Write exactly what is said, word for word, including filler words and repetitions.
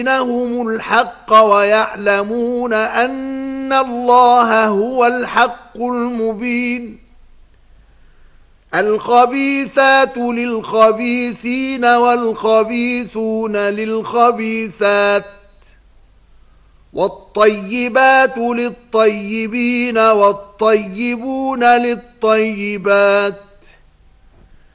بينهم الحق ويعلمون أن الله هو الحق المبين. الخبيثات للخبيثين والخبيثون للخبيثات والطيبات للطيبين والطيبون للطيبات